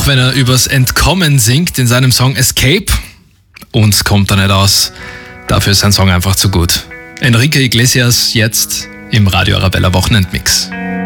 wenn er übers Entkommen singt in seinem Song Escape. Uns kommt er nicht aus. Dafür ist sein Song einfach zu gut. Enrique Iglesias jetzt im Radio Arabella Wochenendmix.